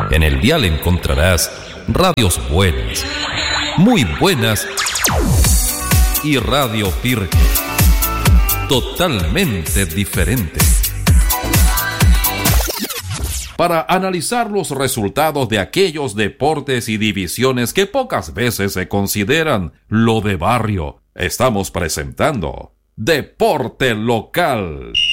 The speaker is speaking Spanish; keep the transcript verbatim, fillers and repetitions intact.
En el dial encontrarás radios buenas, muy buenas y Radio Pirque, totalmente diferente. Para analizar los resultados de aquellos deportes y divisiones que pocas veces se consideran lo de barrio, estamos presentando Deporte Local.